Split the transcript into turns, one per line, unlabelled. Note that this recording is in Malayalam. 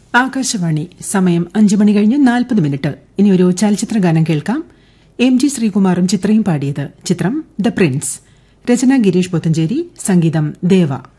ആകാശവാണി സമയം 5 മണി കഴിഞ്ഞ് 40 മിനിറ്റ്. ഇനി ഒരു ചലച്ചിത്ര ഗാനം കേൾക്കാം. MG ശ്രീകുമാറും ചിത്രയും പാടിയത്. ചിത്രം ദ പ്രിൻസ്. രചന ഗിരീഷ് പോത്തഞ്ചേരി, സംഗീതം ദേവ.